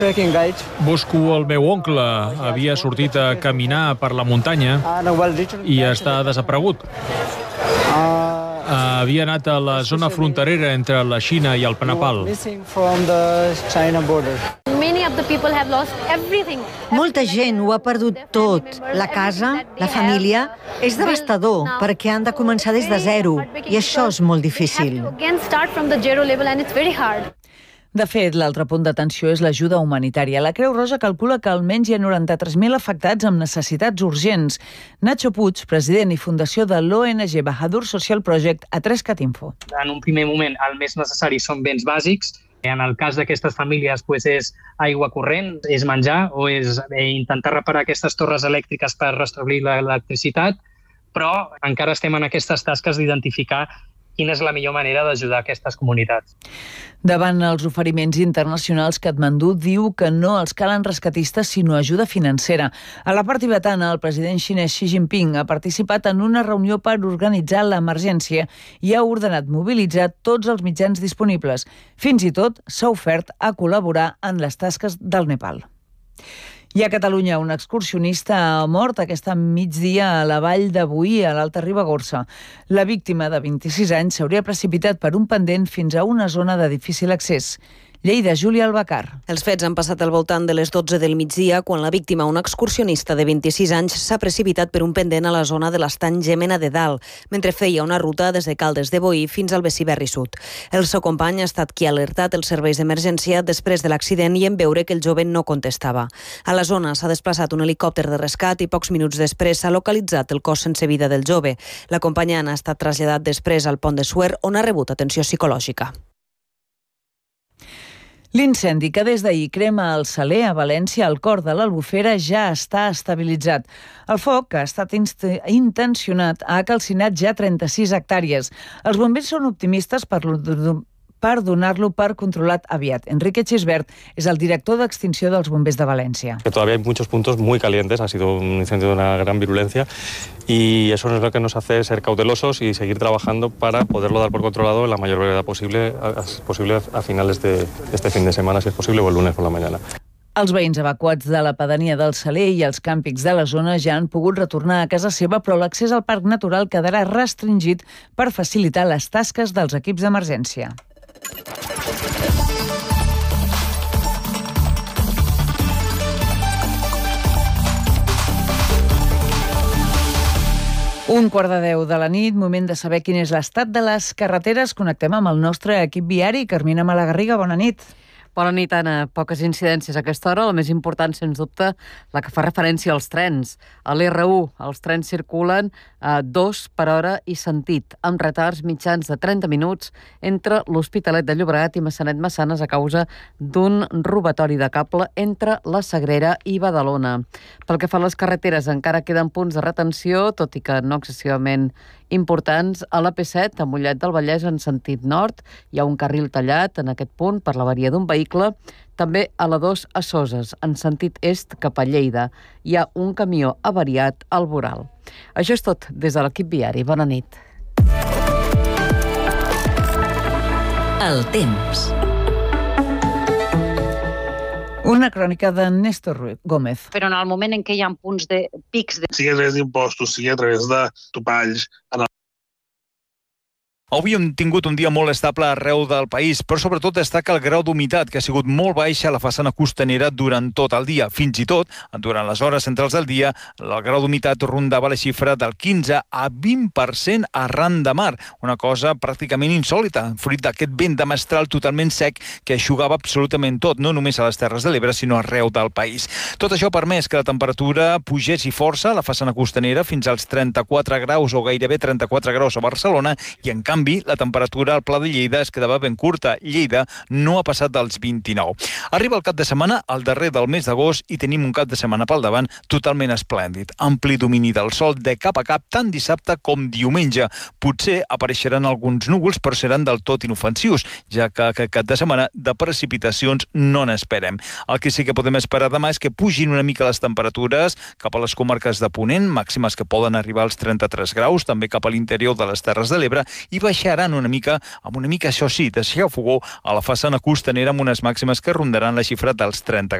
Busco el meu oncle. Havia sortit a caminar per la muntanya i està desaparegut. Havia anat a la zona fronterera entre la Xina i el Nepal. Molta gent ho ha perdut tot. La casa, la família. És devastador perquè han de començar des de zero i això és molt difícil. De fet, l'altre punt d'atenció és l'ajuda humanitària. La Creu Roja calcula que almenys hi ha 93.000 afectats amb necessitats urgents. Nacho Puig, president i fundació de l'ONG Bahadur Social Project, a 3catinfo. En un primer moment, el més necessari són béns bàsics. En el cas d'aquestes famílies és aigua corrent, és menjar o és intentar reparar aquestes torres elèctriques per restablir l'electricitat, però encara estem en aquestes tasques d'identificar quina és la millor manera d'ajudar aquestes comunitats. Davant els oferiments internacionals, Katmandú diu que no els calen rescatistes sinó ajuda financera. A la part tibetana, el president xinès Xi Jinping ha participat en una reunió per organitzar l'emergència i ha ordenat mobilitzar tots els mitjans disponibles. Fins i tot s'ha ofert a col·laborar en les tasques del Nepal. I a Catalunya, un excursionista ha mort aquest migdia a la vall de Boí, a l'Alta Ribagorça. La víctima, de 26 anys, s'hauria precipitat per un pendent fins a una zona de difícil accés. Lleida, Júlia Albacar. Els fets han passat al voltant de les 12 del migdia, quan la víctima, un excursionista de 26 anys, s'ha precipitat per un pendent a la zona de l'estany Gémena de Dalt, mentre feia una ruta des de Caldes de Boí fins al Besiberri Sud. El seu company ha estat qui ha alertat els serveis d'emergència després de l'accident i en veure que el jove no contestava. A la zona s'ha desplaçat un helicòpter de rescat i pocs minuts després s'ha localitzat el cos sense vida del jove. L'acompanyant ha estat traslladat després al Pont de Suert, on ha rebut atenció psicològica. L'incendi que des d'ahir crema el Saler a València, al cor de l'Albufera, ja està estabilitzat. El foc, que ha estat intencionat, ha calcinat ja 36 hectàrees. Els bombers són optimistes per donar-lo per controlat aviat. Enrique Chisbert és el director d'extinció dels bombers de València. Que todavía hay muchos puntos muy calientes, ha sido un incendio de una gran virulencia y eso es lo que nos hace ser cautelosos y seguir trabajando para poderlo dar por controlado en la mayor brevedad posible a finales de este fin de semana, si es posible, o el lunes por la mañana. Els veïns evacuats de la pedania del Saler i els càmpings de la zona ja han pogut retornar a casa seva, però l'accés al parc natural quedarà restringit per facilitar les tasques dels equips d'emergència. Un quart de 10 de la nit, moment de saber quin és l'estat de les carreteres. Connectem amb el nostre equip viari. Carmina Malagarriga, bona nit. Bona nit, Anna. Poques incidències a aquesta hora. La més important, sens dubte, la que fa referència als trens. A l'R1, els trens circulen a 2 per hora i sentit, amb retards mitjans de 30 minuts entre l'Hospitalet de Llobregat i Massanet-Massanes a causa d'un robatori de cable entre la Sagrera i Badalona. Pel que fa a les carreteres, encara queden punts de retenció, tot i que no excessivament importants. A la P7, a Mollet del Vallès, en sentit nord, hi ha un carril tallat en aquest punt per l'avaria d'un vehicle. També a la 2 a Soses, en sentit est cap a Lleida. Hi ha un camió avariat al voral. Això és tot des de l'equip viari. Bona nit. El temps. Una crònica de Néstor Gómez. Però en el moment en què hi ha punts de pics... Sigui a través d'impostos, sigui a través de topalls... Avui hem tingut un dia molt estable arreu del país, però sobretot destaca el grau d'humitat, que ha sigut molt baixa a la façana costanera durant tot el dia. Fins i tot, durant les hores centrals del dia, el grau d'humitat rondava la xifra del 15 a 20% arran de mar, una cosa pràcticament insòlita, fruit d'aquest vent de mestral totalment sec que eixugava absolutament tot, no només a les Terres de l'Ebre, sinó arreu del país. Tot això ha permès que la temperatura pugés força a la façana costanera fins als 34 graus o gairebé 34 graus a Barcelona i, en canvi, la temperatura al Pla de Lleida es quedava ben curta. Lleida no ha passat dels 29. Arriba el cap de setmana, al darrer del mes d'agost, i tenim un cap de setmana pel davant totalment esplèndid. Ampli domini del sol de cap a cap, tant dissabte com diumenge. Potser apareixeran alguns núvols, però seran del tot inofensius, ja que aquest cap de setmana de precipitacions no n'esperem. El que sí que podem esperar demà és que pugin una mica les temperatures cap a les comarques de Ponent, màximes que poden arribar als 33 graus, també cap a l'interior de les Terres de l'Ebre, i baixaran una mica, això sí, de xafogó a la façana costanera amb unes màximes que rondaran la xifra dels 30